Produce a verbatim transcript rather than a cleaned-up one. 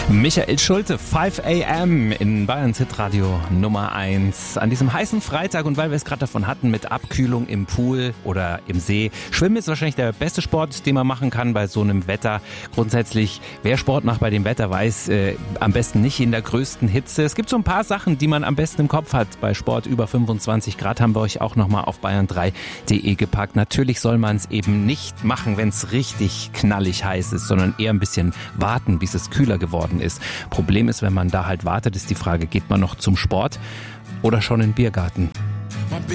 Michael Schulte, five a m in Bayerns Hitradio Nummer eins. An diesem heißen Freitag, und weil wir es gerade davon hatten mit Abkühlung im Pool oder im See. Schwimmen ist wahrscheinlich der beste Sport, den man machen kann bei so einem Wetter. Grundsätzlich, wer Sport macht bei dem Wetter, weiß, äh, am besten nicht in der größten Hitze. Es gibt so ein paar Sachen, die man am besten im Kopf hat. Bei Sport über fünfundzwanzig Grad haben wir euch auch nochmal auf bayern drei punkt de gepackt. Natürlich soll man es eben nicht machen, wenn es richtig knallig heiß ist, sondern eher ein bisschen warten, bis es kühler geworden ist. Problem ist, wenn man da halt wartet, ist die Frage, geht man noch zum Sport oder schon in den Biergarten?